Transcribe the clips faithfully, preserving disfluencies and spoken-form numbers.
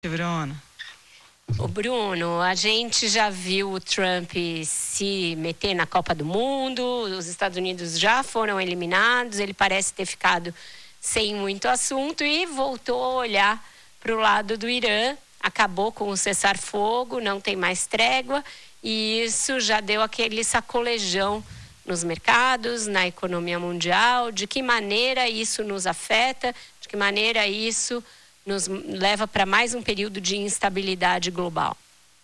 Bruno. O Bruno, a gente já viu o Trump se meter na Copa do Mundo, os Estados Unidos já foram eliminados, ele parece ter ficado sem muito assunto e voltou a olhar para o lado do Irã, acabou com o cessar-fogo, não tem mais trégua e isso já deu aquele sacolejão nos mercados, na economia mundial. De que maneira isso nos afeta, de que maneira isso nos leva para mais um período de instabilidade global?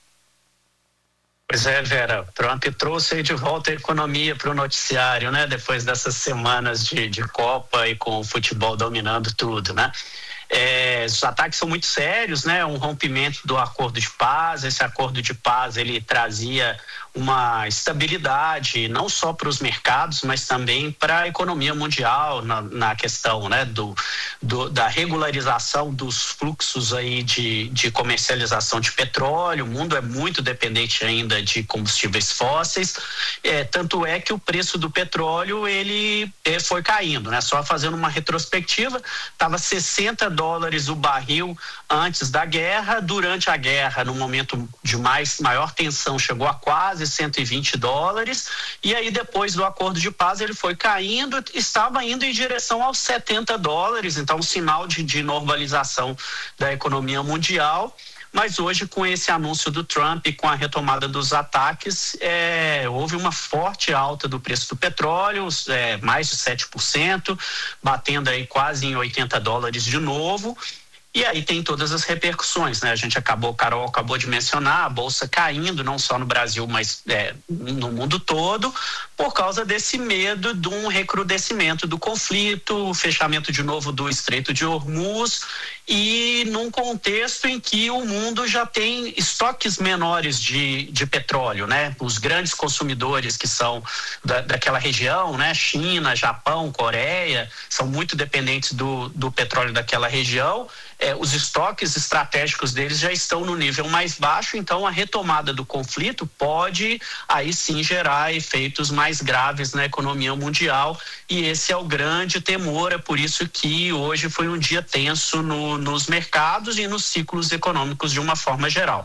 Pois é, Vera, Trump trouxe aí de volta a economia para o noticiário, né? Depois dessas semanas de, de Copa e com o futebol dominando tudo, né? É, os ataques são muito sérios, né? Um rompimento do acordo de paz. Esse acordo de paz ele trazia uma estabilidade não só para os mercados, mas também para a economia mundial na, na questão, né, do, do, da regularização dos fluxos aí de, de comercialização de petróleo. O mundo é muito dependente ainda de combustíveis fósseis, é, tanto é que o preço do petróleo ele é, foi caindo, né? Só fazendo uma retrospectiva, estava sessenta dólares o barril antes da guerra. Durante a guerra, no momento de mais, maior tensão, chegou a quase cento e vinte dólares, e aí depois do acordo de paz ele foi caindo, estava indo em direção aos setenta dólares, então um sinal de, de normalização da economia mundial. Mas hoje, com esse anúncio do Trump e com a retomada dos ataques, é, houve uma forte alta do preço do petróleo, é, mais de sete por cento, batendo aí quase em oitenta dólares de novo. E aí tem todas as repercussões, né? A gente acabou, Carol acabou de mencionar, a bolsa caindo, não só no Brasil, mas é, no mundo todo, por causa desse medo de um recrudescimento do conflito, o fechamento de novo do Estreito de Hormuz, e num contexto em que o mundo já tem estoques menores de, de petróleo, né? Os grandes consumidores que são da, daquela região, né? China, Japão, Coreia, são muito dependentes do, do petróleo daquela região. É, os estoques estratégicos deles já estão no nível mais baixo, então a retomada do conflito pode aí sim gerar efeitos mais graves na economia mundial, e esse é o grande temor. É por isso que hoje foi um dia tenso no, nos mercados e nos ciclos econômicos de uma forma geral.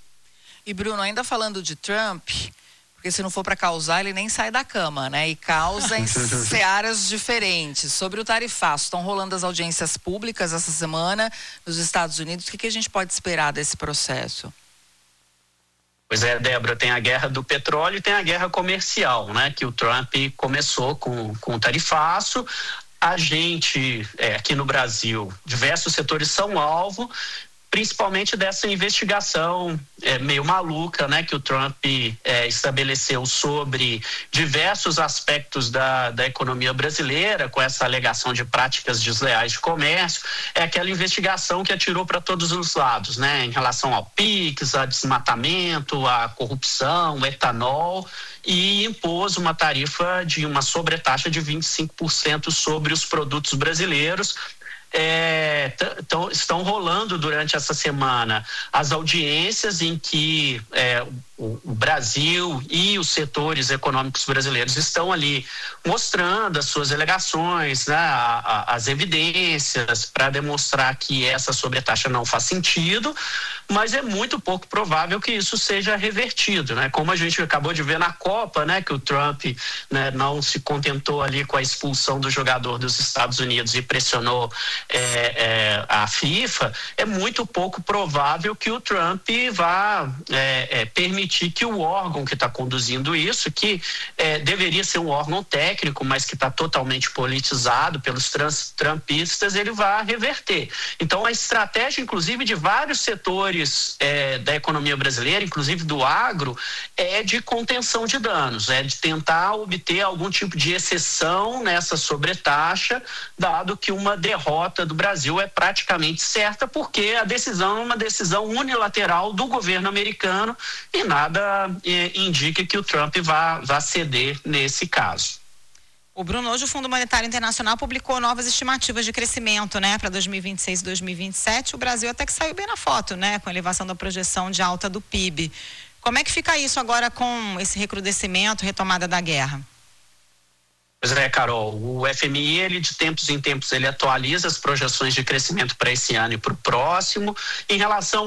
E Bruno, ainda falando de Trump, porque se não for para causar, ele nem sai da cama, né? E causa em searas diferentes. Sobre o tarifaço, estão rolando as audiências públicas essa semana nos Estados Unidos. O que, que a gente pode esperar desse processo? Pois é, Débora, tem a guerra do petróleo e tem a guerra comercial, né? Que o Trump começou com, com o tarifaço. A gente, é, aqui no Brasil, diversos setores são alvo, principalmente dessa investigação é, meio maluca, né, que o Trump é, estabeleceu sobre diversos aspectos da, da economia brasileira, com essa alegação de práticas desleais de comércio. É aquela investigação que atirou para todos os lados, né, em relação ao PIX, a desmatamento, a corrupção, o etanol, e impôs uma tarifa de uma sobretaxa de vinte e cinco por cento sobre os produtos brasileiros. É, tão, estão rolando durante essa semana as audiências em que é, o, o Brasil e os setores econômicos brasileiros estão ali mostrando as suas alegações, né, a, a, as evidências para demonstrar que essa sobretaxa não faz sentido, mas é muito pouco provável que isso seja revertido, né? Como a gente acabou de ver na Copa, né, que o Trump, né, não se contentou ali com a expulsão do jogador dos Estados Unidos e pressionou É, é, a FIFA. É muito pouco provável que o Trump vá é, é, permitir que o órgão que está conduzindo isso, que é, deveria ser um órgão técnico, mas que está totalmente politizado pelos trans, trumpistas, ele vá reverter. Então a estratégia, inclusive, de vários setores é, da economia brasileira, inclusive do agro, é de contenção de danos, é de tentar obter algum tipo de exceção nessa sobretaxa, dado que uma derrota do Brasil é praticamente certa, porque a decisão é uma decisão unilateral do governo americano e nada eh, indica que o Trump vá, vá ceder nesse caso. O Bruno, hoje o Fundo Monetário Internacional publicou novas estimativas de crescimento, né, para dois mil e vinte e seis e dois mil e vinte e sete. O Brasil até que saiu bem na foto, né, com a elevação da projeção de alta do P I B. Como é que fica isso agora com esse recrudescimento, retomada da guerra? Pois é, Carol, o F M I, ele de tempos em tempos, ele atualiza as projeções de crescimento para esse ano e para o próximo. Em relação